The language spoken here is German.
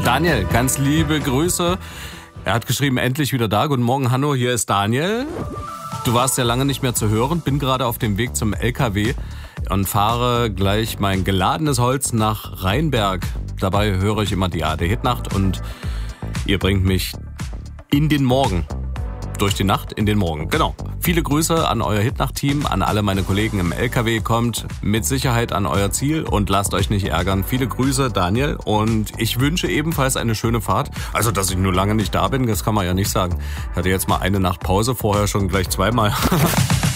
Daniel, ganz liebe Grüße. Er hat geschrieben, endlich wieder da. Guten Morgen, Hanno, hier ist Daniel. Du warst ja lange nicht mehr zu hören. Bin gerade auf dem Weg zum LKW und fahre gleich mein geladenes Holz nach Rheinberg. Dabei höre ich immer die ARD-Hitnacht und ihr bringt mich in den Morgen. Durch die Nacht in den Morgen, genau. Viele Grüße an euer Hitnacht-Team, an alle meine Kollegen im LKW. Kommt mit Sicherheit an euer Ziel und lasst euch nicht ärgern. Viele Grüße, Daniel. Und ich wünsche ebenfalls eine schöne Fahrt. Also, dass ich nur lange nicht da bin, das kann man ja nicht sagen. Ich hatte jetzt mal eine Nacht Pause, vorher schon gleich zweimal.